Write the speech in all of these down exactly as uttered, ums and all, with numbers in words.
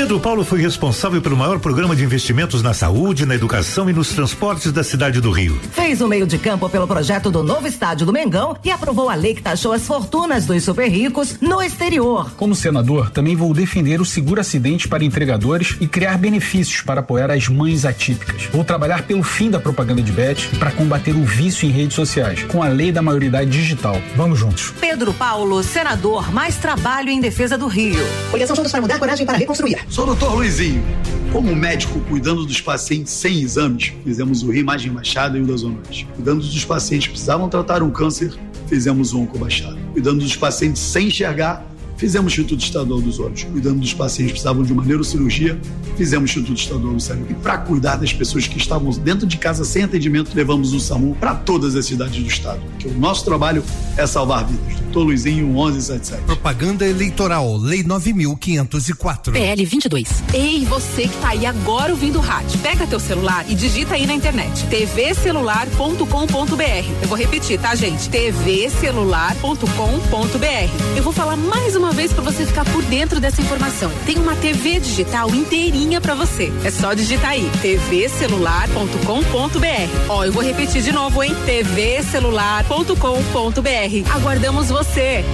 Pedro Paulo foi responsável pelo maior programa de investimentos na saúde, na educação e nos transportes da cidade do Rio. Fez o meio de campo pelo projeto do novo estádio do Mengão e aprovou a lei que taxou as fortunas dos super ricos no exterior. Como senador, também vou defender o seguro acidente para entregadores e criar benefícios para apoiar as mães atípicas. Vou trabalhar pelo fim da propaganda de bet e para combater o vício em redes sociais, com a lei da maioridade digital. Vamos juntos. Pedro Paulo, senador, mais trabalho em defesa do Rio. Coligação Juntos para Mudar, coragem para reconstruir. Sou o doutor Luizinho. Como médico cuidando dos pacientes sem exames, fizemos o Rio Imagem Baixada e o da Zona Oeste. Cuidando dos pacientes que precisavam tratar um câncer, fizemos o Onco Baixada. Cuidando dos pacientes sem enxergar, fizemos o Instituto Estadual dos Olhos. Cuidando dos pacientes que precisavam de uma neurocirurgia, fizemos o Instituto Estadual do Cérebro. E para cuidar das pessoas que estavam dentro de casa sem atendimento, levamos o SAMU para todas as cidades do estado. Porque o nosso trabalho é salvar vidas. Doutor Luizinho, onze setenta e sete. Propaganda eleitoral, Lei nove mil quinhentos e quatro. P L vinte e dois. Ei, você que tá aí agora ouvindo o rádio, pega teu celular e digita aí na internet, t v celular ponto com ponto b r. Eu vou repetir, tá, gente? t v celular ponto com ponto b r. Eu vou falar mais uma vez para você ficar por dentro dessa informação. Tem uma T V digital inteirinha para você. É só digitar aí, t v celular ponto com ponto b r. Ó, eu vou repetir de novo, hein? t v celular ponto com ponto b r. Aguardamos você.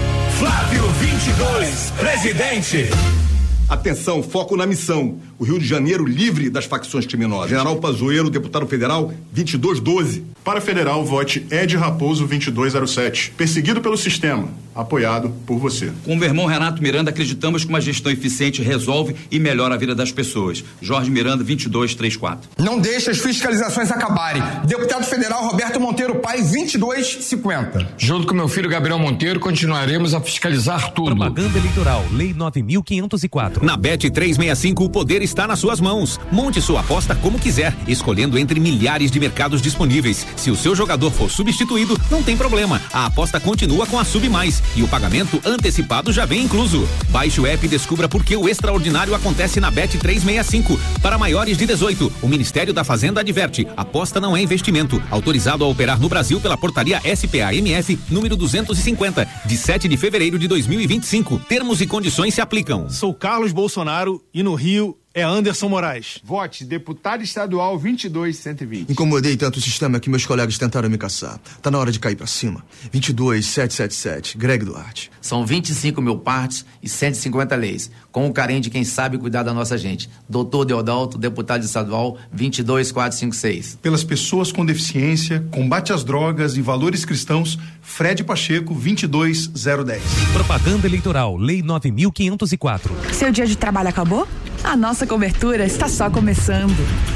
Flávio vinte e dois, presidente. Atenção, foco na missão. O Rio de Janeiro livre das facções criminosas. General Pazuello, deputado federal, vinte e dois doze. Para federal, vote Ed Raposo vinte e dois zero sete. Perseguido pelo sistema, apoiado por você. Com o meu irmão Renato Miranda, acreditamos que uma gestão eficiente resolve e melhora a vida das pessoas. Jorge Miranda, vinte e dois trinta e quatro. Não deixe as fiscalizações acabarem. Deputado federal Roberto Monteiro Pai, vinte e dois cinquenta. Junto com meu filho Gabriel Monteiro, continuaremos a fiscalizar tudo. Propaganda eleitoral, Lei nove mil quinhentos e quatro. Na Bet trezentos e sessenta e cinco, o poder está nas suas mãos. Monte sua aposta como quiser, escolhendo entre milhares de mercados disponíveis. Se o seu jogador for substituído, não tem problema. A aposta continua com a Sub Mais e o pagamento antecipado já vem incluso. Baixe o app e descubra por que o extraordinário acontece na Bet trezentos e sessenta e cinco. Para maiores de dezoito, o Ministério da Fazenda adverte: aposta não é investimento. Autorizado a operar no Brasil pela portaria S P A M F número duzentos e cinquenta, de sete de fevereiro de dois mil e vinte e cinco. Termos e condições se aplicam. Sou Carlos Bolsonaro e no Rio é Anderson Moraes. Vote deputado estadual vinte e dois cento e vinte. Incomodei tanto o sistema que meus colegas tentaram me caçar. Tá na hora de cair pra cima. vinte e dois setecentos e setenta e sete, Greg Duarte. São vinte e cinco mil partes e cento e cinquenta leis. Com o carinho de quem sabe cuidar da nossa gente. Doutor Deodalto, deputado estadual vinte e dois quatrocentos e cinquenta e seis. Pelas pessoas com deficiência, combate às drogas e valores cristãos, Fred Pacheco, vinte e dois zero dez. Propaganda eleitoral, Lei nove mil quinhentos e quatro. Seu dia de trabalho acabou? A nossa cobertura está só começando.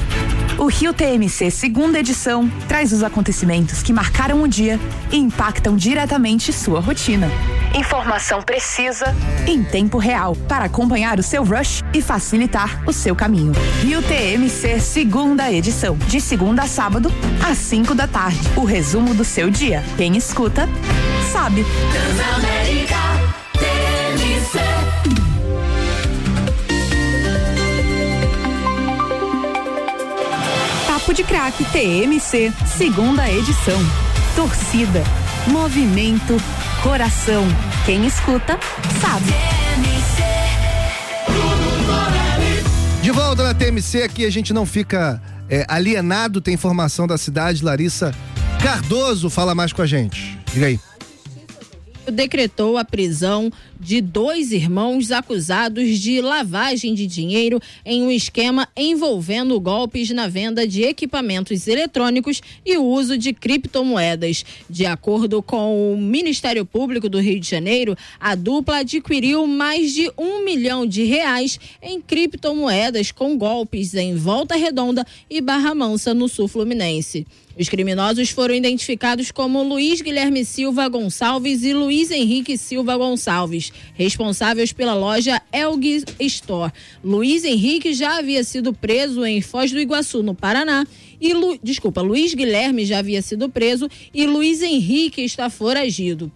O Rio T M C segunda edição traz os acontecimentos que marcaram o dia e impactam diretamente sua rotina. Informação precisa em tempo real para acompanhar o seu rush e facilitar o seu caminho. Rio T M C segunda edição, de segunda a sábado, às cinco da tarde. O resumo do seu dia. Quem escuta, sabe. Transamérica T M C. Papo de Craque T M C, segunda edição. Torcida, movimento, coração. Quem escuta, sabe. De volta na T M C, aqui a gente não fica é, alienado, tem informação da cidade. Larissa Cardoso fala mais com a gente. Diga aí. Decretou a prisão de dois irmãos acusados de lavagem de dinheiro em um esquema envolvendo golpes na venda de equipamentos eletrônicos e o uso de criptomoedas. De acordo com o Ministério Público do Rio de Janeiro, a dupla adquiriu mais de um milhão de reais em criptomoedas com golpes em Volta Redonda e Barra Mansa, no sul fluminense. Os criminosos foram identificados como Luiz Guilherme Silva Gonçalves e Luiz Henrique Silva Gonçalves, responsáveis pela loja Elg Store. Luiz Henrique já havia sido preso em Foz do Iguaçu, no Paraná, e Lu... desculpa, Luiz Guilherme já havia sido preso e Luiz Henrique está foragido.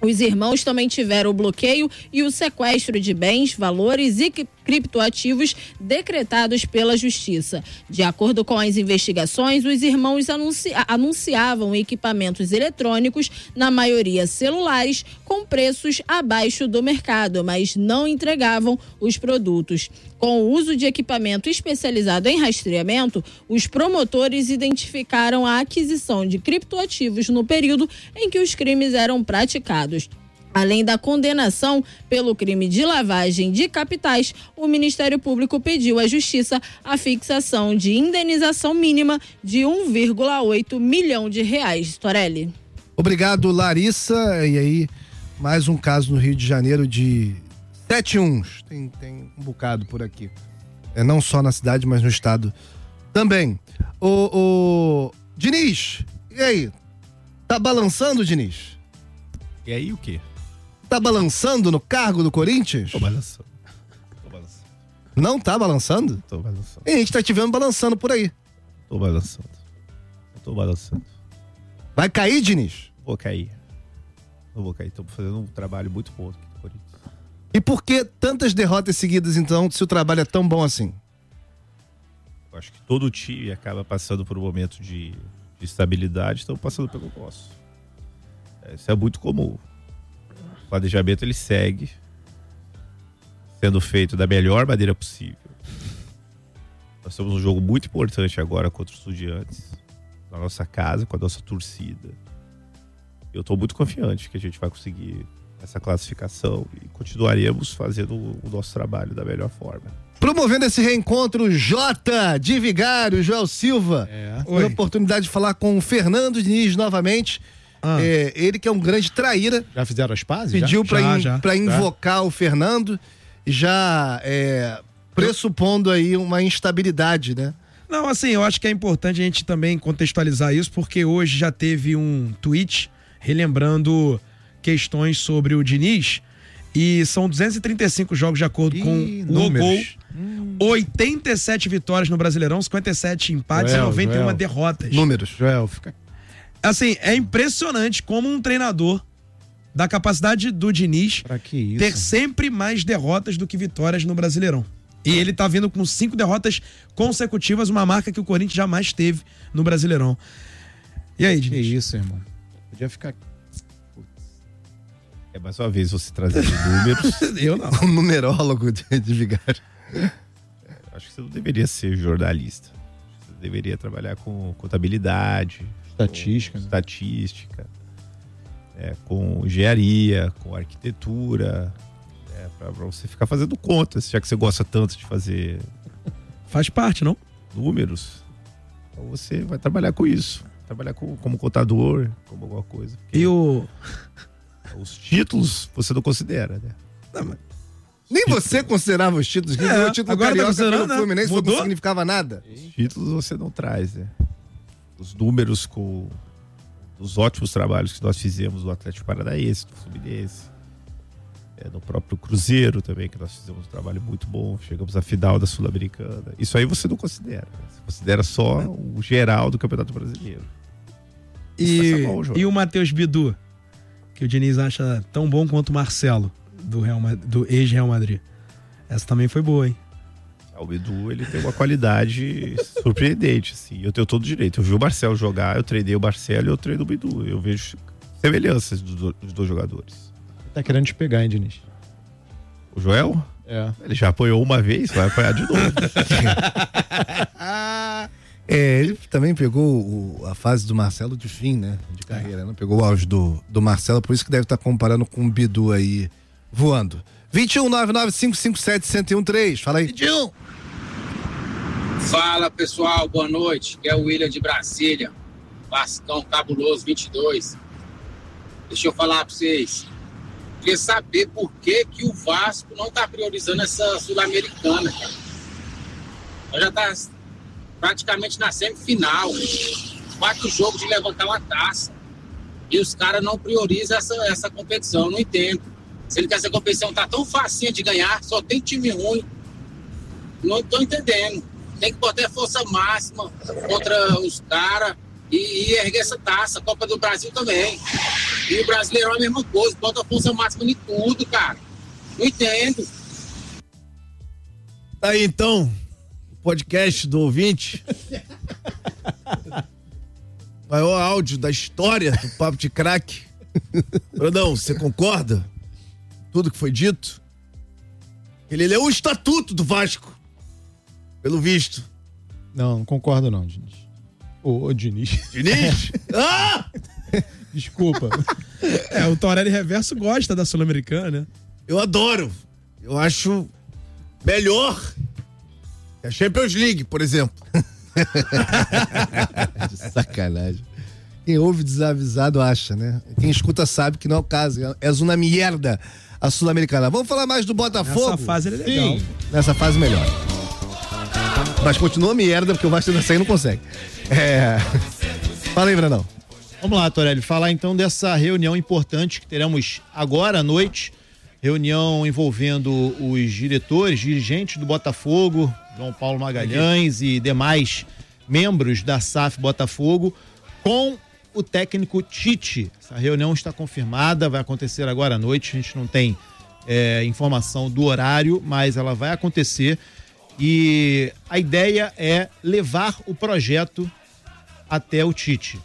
Os irmãos também tiveram o bloqueio e o sequestro de bens, valores e criptoativos decretados pela Justiça. De acordo com as investigações, os irmãos anunci- anunciavam equipamentos eletrônicos, na maioria celulares, com preços abaixo do mercado, mas não entregavam os produtos. Com o uso de equipamento especializado em rastreamento, os promotores identificaram a aquisição de criptoativos no período em que os crimes eram praticados. Além da condenação pelo crime de lavagem de capitais, o Ministério Público pediu à Justiça a fixação de indenização mínima de um vírgula oito milhão de reais. Torelli. Obrigado, Larissa. E aí, mais um caso no Rio de Janeiro de sete uns. Tem, tem um bocado por aqui. É não só na cidade, mas no estado também. O, o Diniz, e aí? Tá balançando, Diniz? E aí o quê? Tá balançando no cargo do Corinthians? Tô balançando. Tô balançando. Não tá balançando? Tô balançando. E a gente tá te vendo balançando por aí. Tô balançando. Tô balançando. Vai cair, Diniz? Vou cair. Não vou cair. Tô fazendo um trabalho muito bom aqui no Corinthians. E por que tantas derrotas seguidas, então, se o trabalho é tão bom assim? Eu acho que todo time acaba passando por um momento de, de estabilidade, estão passando pelo nosso. Isso é muito comum. O planejamento, ele segue sendo feito da melhor maneira possível. Nós temos um jogo muito importante agora contra os Estudiantes, na nossa casa, com a nossa torcida. Eu estou muito confiante que a gente vai conseguir essa classificação e continuaremos fazendo o nosso trabalho da melhor forma. Promovendo esse reencontro, Jota de Vigário, Joel Silva. É. Tive a oportunidade de falar com o Fernando Diniz novamente. Ah. É, ele que é um grande traíra. Já fizeram as pazes? Pediu já? pra, já, in, já, pra já. invocar o Fernando, já é, pressupondo aí uma instabilidade, né? Não, assim, eu acho que é importante a gente também contextualizar isso, porque hoje já teve um tweet relembrando questões sobre o Diniz, e são duzentos e trinta e cinco jogos de acordo Ih, com números. o Gol, hum. oitenta e sete vitórias no Brasileirão, cinquenta e sete empates Joel, e noventa e uma Joel. derrotas. Números, Joel, fica... Assim, é impressionante como um treinador da capacidade do Diniz ter sempre mais derrotas do que vitórias no Brasileirão. E ele tá vindo com cinco derrotas consecutivas, uma marca que o Corinthians jamais teve no Brasileirão. E aí, Diniz? Que isso, irmão. Podia ficar... É mais uma vez você trazer números. Eu não. Um numerólogo de, de Vigário. Acho que você não deveria ser jornalista. Você deveria trabalhar com contabilidade, estatística, com estatística, é, com engenharia, com arquitetura, é, para você ficar fazendo contas, já que você gosta tanto de fazer. Faz parte, não? Números. Então você vai trabalhar com isso. Trabalhar com, como contador, como alguma coisa. E o... Os títulos você não considera, né? Não, mas... Nem títulos. Você considerava os títulos. É, o título agora carioca tá pelo Fluminense Mudou? não significava nada. Os títulos você não traz, né? Os números com os ótimos trabalhos que nós fizemos no Atlético Paranaense, no Fluminense, é, no próprio Cruzeiro também, que nós fizemos um trabalho muito bom. Chegamos à final da Sul-Americana. Isso aí você não considera. Né? Você considera só o geral do Campeonato Brasileiro. E, bom, e o Matheus Bidu, que o Diniz acha tão bom quanto o Marcelo, do, Real, do ex-Real Madrid. Essa também foi boa, hein? O Bidu, ele tem uma qualidade surpreendente, assim. Eu tenho todo o direito. Eu vi o Marcelo jogar, eu treinei o Marcelo e eu treino o Bidu. Eu vejo semelhanças dos, dos dois jogadores. Tá querendo te pegar, hein, Diniz? O Joel? É. Ele já apoiou uma vez, vai apoiar de novo. É, ele também pegou o, a fase do Marcelo de fim, né? De carreira, né? Pegou o auge do, do Marcelo, por isso que deve estar comparando com o Bidu aí voando. vinte e um, nove nove cinco cinco sete, um zero um três. Fala aí. vinte e um. Fala, pessoal, boa noite. Que é o William de Brasília. Vascão Cabuloso vinte e dois. Deixa eu falar pra vocês. Queria saber por que que o Vasco não tá priorizando essa Sul-Americana, cara. Nós já tá praticamente na semifinal. Quatro jogos de levantar uma taça. E os caras não priorizam essa, essa competição, eu não entendo. Sendo que essa competição tá tão facinha de ganhar, só tem time ruim. Não tô entendendo. Tem que botar força máxima contra os caras e, e erguer essa taça. Copa do Brasil também. E o brasileiro é a mesma coisa. Bota a força máxima em tudo, cara. Não entendo. Aí então, o podcast do ouvinte. Maior áudio da história do Papo de Craque. Brandão, você concorda? Tudo que foi dito? Ele leu o estatuto do Vasco. Pelo visto. Não, não concordo não, Diniz. Ô, ô Diniz. Diniz? Ah! Desculpa. É, o Torelli Reverso gosta da Sul-Americana, né? Eu adoro. Eu acho melhor que a Champions League, por exemplo. De sacanagem. Quem ouve desavisado acha, né? Quem escuta sabe que não é o caso. É uma merda a Sul-Americana. Vamos falar mais do Botafogo? Nessa fase ele é legal. Sim. Nessa fase melhor. Mas continua merda, porque o Vasco ainda sair não consegue. É... Fala aí, Brandão. Vamos lá, Torelli, falar então dessa reunião importante que teremos agora à noite. Reunião envolvendo os diretores, dirigentes do Botafogo, João Paulo Magalhães e demais membros da S A F Botafogo, com o técnico Tite. Essa reunião está confirmada, vai acontecer agora à noite. A gente não tem é, informação do horário, mas ela vai acontecer. E a ideia é levar o projeto até o Tite.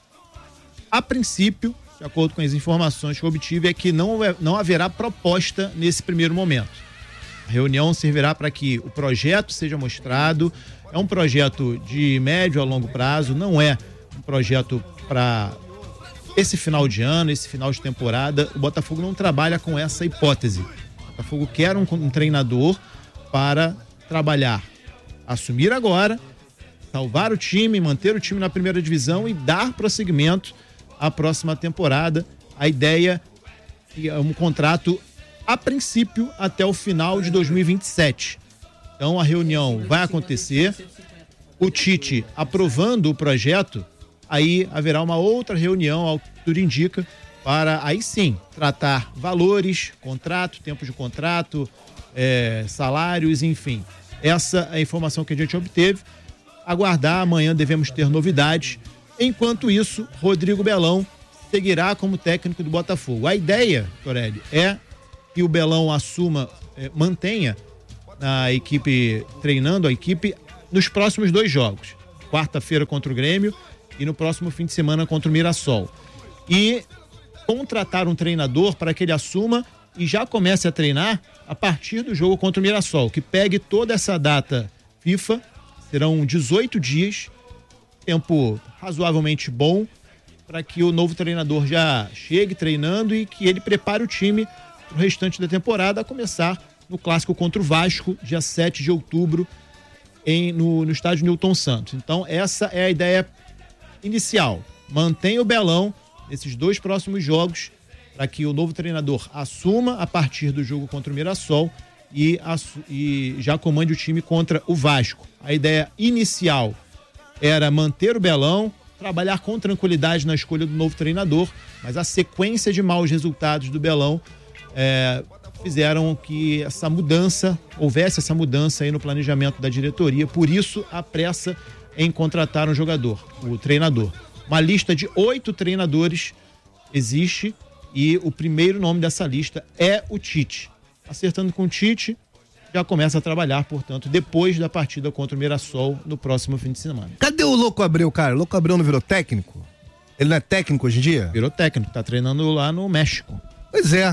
A princípio, de acordo com as informações que eu obtive, é que não, não haverá proposta nesse primeiro momento. A reunião servirá para que o projeto seja mostrado. É um projeto de médio a longo prazo, não é um projeto para esse final de ano, esse final de temporada. O Botafogo não trabalha com essa hipótese. O Botafogo quer um, um treinador para trabalhar, assumir agora, salvar o time, manter o time na primeira divisão e dar prosseguimento à próxima temporada. A ideia é um contrato, a princípio, até o final de dois mil e vinte e sete. Então a reunião vai acontecer, o Tite aprovando o projeto, aí haverá uma outra reunião, ao que tudo indica, para aí sim tratar valores, contrato, tempo de contrato, é, salários, enfim. Essa é a informação que a gente obteve. Aguardar, amanhã devemos ter novidades. Enquanto isso, Rodrigo Belão seguirá como técnico do Botafogo. A ideia, Torelli, é que o Belão assuma, é, mantenha a equipe, treinando a equipe nos próximos dois jogos. Quarta-feira contra o Grêmio e no próximo fim de semana contra o Mirassol. E contratar um treinador para que ele assuma e já comece a treinar a partir do jogo contra o Mirassol, que pegue toda essa data FIFA, serão dezoito dias, tempo razoavelmente bom, para que o novo treinador já chegue treinando e que ele prepare o time para o restante da temporada, a começar no clássico contra o Vasco, dia sete de outubro, em, no, no estádio Newton Santos. Então essa é a ideia inicial. Mantém o Belão nesses dois próximos jogos, para que o novo treinador assuma a partir do jogo contra o Mirassol e, e já comande o time contra o Vasco. A ideia inicial era manter o Belão, trabalhar com tranquilidade na escolha do novo treinador, mas a sequência de maus resultados do Belão é, fizeram que essa mudança, houvesse essa mudança aí no planejamento da diretoria, por isso a pressa em contratar um jogador, o treinador. Uma lista de oito treinadores existe e o primeiro nome dessa lista é o Tite. Acertando com o Tite, já começa a trabalhar, portanto, depois da partida contra o Mirassol no próximo fim de semana. Cadê o Louco Abreu, cara? O Louco Abreu não virou técnico? Ele não é técnico hoje em dia? Virou técnico, tá treinando lá no México. Pois é.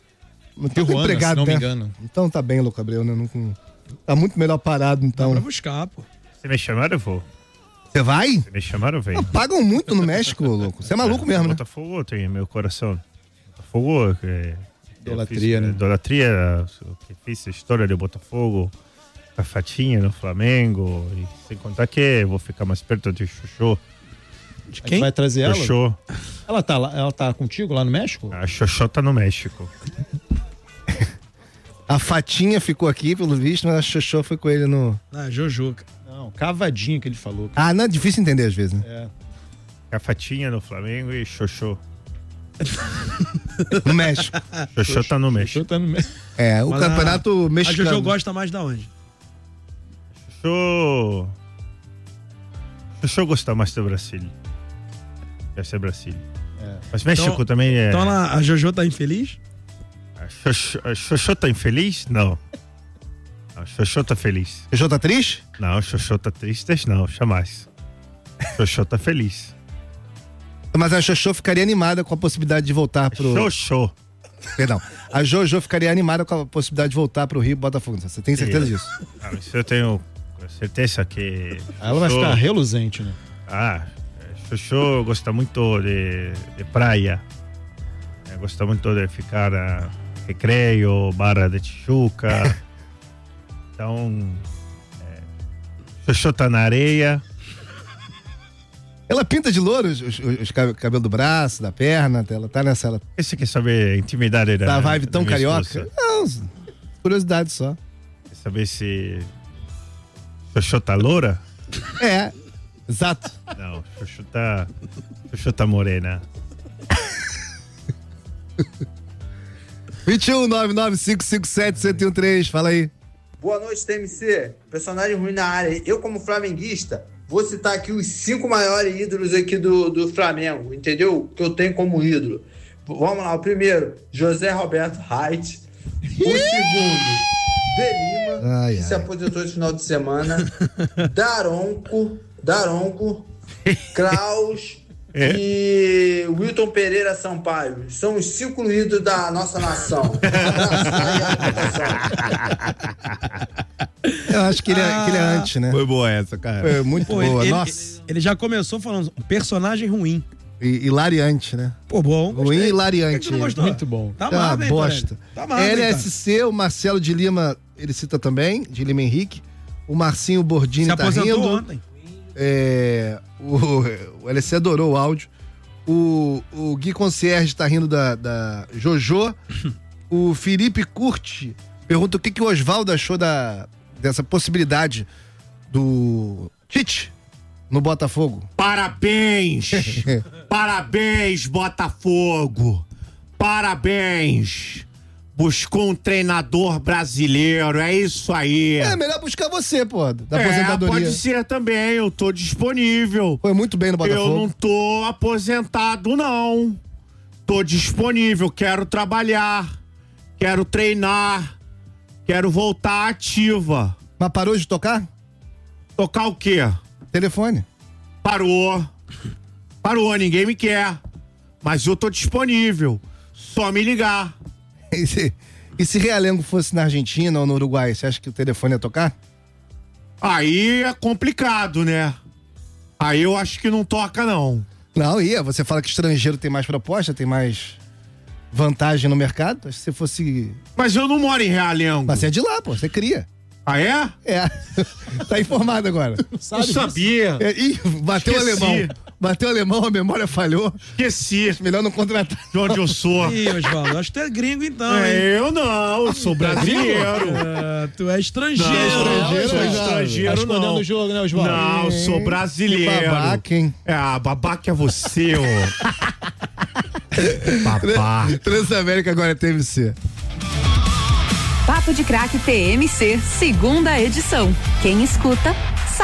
Não tem Tijuana, empregado, se não né? me engano. Então tá bem, Louco Abreu, né? Não, tá muito melhor parado, então. Dá pra buscar, pô. Se me chamaram, eu vou. Você vai? Se me chamaram, eu venho. Não, pagam muito no México, louco. Você é maluco mesmo, né? Botafogo tem meu coração. Botafogo é... Idolatria, fiz, né? Idolatria, que fiz a história do Botafogo, a Fatinha no Flamengo, e sem contar que eu vou ficar mais perto de Xoxô. De quem? Vai trazer ela? Xoxô. Ela tá, lá, ela tá contigo lá no México? A Xoxô tá no México. A Fatinha ficou aqui, pelo visto, mas a Xoxô foi com ele no... Ah, Jojuca. Não, cavadinho que ele falou. Ah, não é difícil entender às vezes, né? É. A Fatinha no Flamengo e Xoxô. No México. Xoxô tá no México. Xoxô tá no México. É, o Mas campeonato a, mexicano. A Jojo gosta mais da onde? Xoxô... Xoxô gosta mais do Brasil. Deve ser Brasília. É. Mas México Então- também é. Então ela- a Jojo tá infeliz? A Xoxô, a Xoxô tá infeliz? Não. A Xoxô tá feliz. Xoxô tá triste? Não, a Xoxô tá triste, não, jamais. Xoxô tá feliz. Mas a Xoxô ficaria animada com a possibilidade de voltar pro... Xoxô. Perdão. A Jojo ficaria animada com a possibilidade de voltar pro Rio Botafogo. Você tem certeza disso? Ah, isso eu tenho certeza que... Ela vai ficar reluzente, né? Ah, Xoxô gosta muito de, de praia. É, gosta muito de ficar a recreio, Barra de Tijuca. Então, é, Xoxô tá na areia. Ela pinta de louro os, os, os cabelos do braço, da perna, ela tá nessa... Ela... Você quer saber a intimidade da... Da vibe tão da minha carioca? esposa? Não, curiosidade só. Quer saber se Xoxô tá loura? É, exato. Não, Xoxô tá... Xoxô tá morena. vinte e um, nove nove cinco cinco sete, sete um três, fala aí. Boa noite, T M C. Personagem ruim na área. Eu, como flamenguista, vou citar aqui os cinco maiores ídolos aqui do, do Flamengo, entendeu? Que eu tenho como ídolo. Vamos lá, o primeiro, José Roberto Reit. O segundo, De Lima, Ai, que ai. se aposentou esse final de semana. Daronco, Daronco, Kraus É. e Wilton Pereira Sampaio. São os cinco ídolos da nossa nação. Eu acho que ele é, que ele é anti, né? Foi boa essa, cara. Foi muito Pô, boa, ele, nossa. ele já começou falando um personagem ruim. E, hilariante, né? Pô, bom. Ruim gostei. e hilariante. Por que tu não gostou? Muito bom. Tá É uma amado, hein, bosta. Torelli? Tá amado, hein, L cara? S C, o Marcelo de Lima, ele cita também, de Lima Henrique. O Marcinho Bordini Se tá aposentou rindo. ontem. É, o, o L S C adorou o áudio. O, o Gui Concierge tá rindo da, da Jojo. O Felipe Curti pergunta o que, que o Oswaldo achou da, dessa possibilidade do Tite no Botafogo. Parabéns! Parabéns, Botafogo! Parabéns! Buscou um treinador brasileiro, é isso aí. É melhor buscar você, pô, da É, aposentadoria. pode ser também, eu tô disponível. Foi muito bem no Botafogo. Eu não tô aposentado, não. Tô disponível, quero trabalhar, quero treinar, quero voltar ativa. Mas parou de tocar? Tocar o quê? Telefone. Parou. Parou, ninguém me quer. Mas eu tô disponível. Só me ligar. E se, e se Realengo fosse na Argentina ou no Uruguai, você acha que o telefone ia tocar? Aí é complicado, né? Aí eu acho que não toca, não. Não, ia. Você fala que estrangeiro tem mais proposta, tem mais vantagem no mercado. Acho que se fosse... Mas eu não moro em Realengo. Mas você é de lá, pô. Você cria. Ah, é? É. Tá informado agora. Não sabia. É, ih, bateu o Esqueci. alemão. Bateu o alemão, a memória falhou. Esqueci. Melhor não contratar. De onde eu sou. Ih, Osvaldo, acho que tu é gringo então, hein? É, eu não, eu sou brasileiro. É, tu é estrangeiro. Não, estrangeiro, sou Osvaldo. estrangeiro, Tá escondendo não. o jogo, né, Osvaldo? Não, eu sou brasileiro. Que babaca, hein? É, a babaca é você, ô. Babaca. Transamérica agora é T M C. Papo de Craque T M C, segunda edição. Quem escuta,